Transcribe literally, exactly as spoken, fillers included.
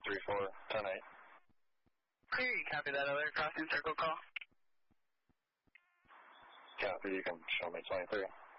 three four, ten eight. Clear, you copy that other crossing circle call? Copy, you can show me twenty-three.